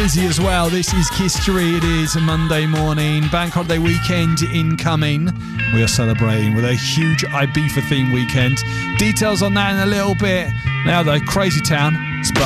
busy as well. This is History. It is a Monday morning, bank holiday weekend incoming. We are celebrating with a huge Ibiza theme weekend. Details on that in a little bit. Now though, Crazy Town.